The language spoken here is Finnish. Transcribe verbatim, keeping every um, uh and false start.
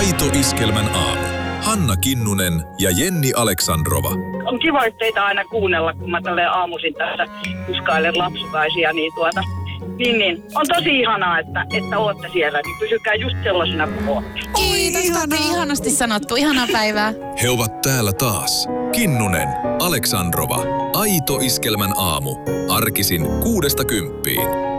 Aito Iskelmän aamu. Hanna Kinnunen ja Jenni Aleksandrova. On kiva teitä aina kuunnella, kun mä tälleen aamuisin tässä kuskailen lapsukaisia, niin tuota... Niin, niin. On tosi ihanaa, että, että ootte siellä, niin pysykää just sellaisena kuin ootte. Kiitos, Kati. Ihanasti sanottu. Ihanaa päivää. He ovat täällä taas. Kinnunen, Aleksandrova. Aito Iskelmän aamu. Arkisin kuudesta kymppiin.